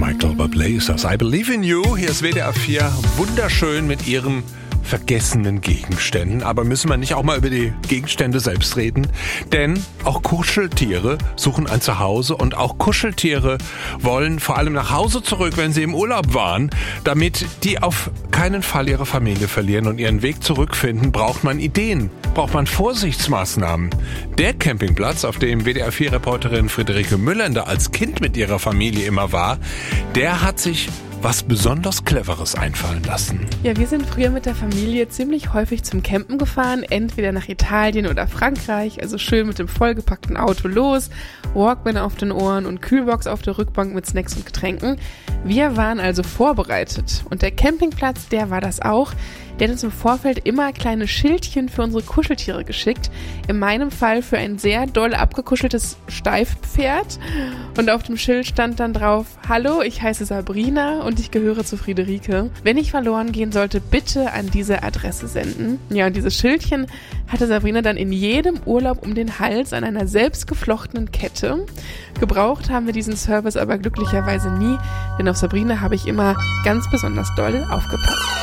Michael Bublé ist das. I Believe in You. Hier ist WDR 4. Wunderschön mit ihren vergessenen Gegenständen. Aber müssen wir nicht auch mal über die Gegenstände selbst reden? Denn auch Kuscheltiere suchen ein Zuhause und auch Kuscheltiere wollen vor allem nach Hause zurück, wenn sie im Urlaub waren. Damit die auf keinen Fall ihre Familie verlieren und ihren Weg zurückfinden, braucht man Ideen, braucht man Vorsichtsmaßnahmen. Der Campingplatz, auf dem WDR 4-Reporterin Friederike Müllender als Kind mit ihrer Familie immer war, der hat sich was besonders Cleveres einfallen lassen. Ja, wir sind früher mit der Familie ziemlich häufig zum Campen gefahren, entweder nach Italien oder Frankreich, also schön mit dem vollgepackten Auto los, Walkman auf den Ohren und Kühlbox auf der Rückbank mit Snacks und Getränken. Wir waren also vorbereitet und der Campingplatz, der war das auch. Der hat uns im Vorfeld immer kleine Schildchen für unsere Kuscheltiere geschickt. In meinem Fall für ein sehr doll abgekuscheltes Steifpferd. Und auf dem Schild stand dann drauf: Hallo, ich heiße Sabrina und ich gehöre zu Friederike. Wenn ich verloren gehen sollte, bitte an diese Adresse senden. Ja, und dieses Schildchen hatte Sabrina dann in jedem Urlaub um den Hals an einer selbstgeflochtenen Kette. Gebraucht haben wir diesen Service aber glücklicherweise nie, denn auf Sabrina habe ich immer ganz besonders doll aufgepasst.